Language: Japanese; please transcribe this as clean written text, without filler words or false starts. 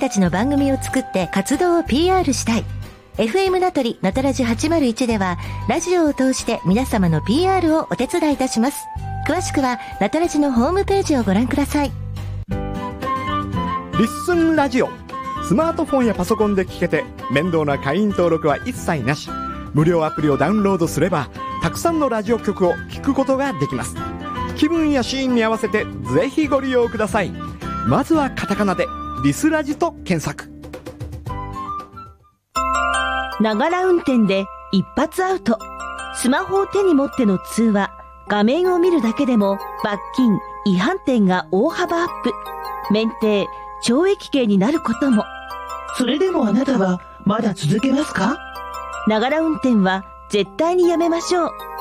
たちの番組を作って活動を PR したい。FM 名取のたらじ801ではラジオを通して皆様の PR をお手伝いいたします。詳しくはなたらじのホームページをご覧ください。 リッスンラジオ、スマートフォンやパソコンで聞けて面倒な会員登録は一切なし。無料アプリをダウンロードすればたくさんのラジオ局を聞くことができます。気分やシーンに合わせてぜひご利用ください。まずはカタカナでリスラジと検索。 ながら運転で一発アウト。スマホを手に持っての通話、画面を見るだけでも罰金、違反点が大幅アップ。免停、懲役刑になることも。 それでもあなたはまだ続けますか？ ながら運転は絶対にやめましょう。